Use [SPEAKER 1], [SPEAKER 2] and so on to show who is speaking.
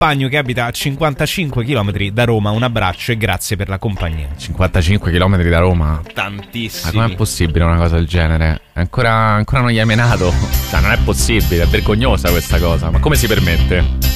[SPEAKER 1] compagno che abita a 55 km da Roma. Un abbraccio e grazie per la compagnia.
[SPEAKER 2] 55 km da Roma?
[SPEAKER 1] Tantissimi.
[SPEAKER 2] Ma com'è possibile una cosa del genere? Ancora non gli hai menato? Cioè, non è possibile, è vergognosa questa cosa. Ma come si permette?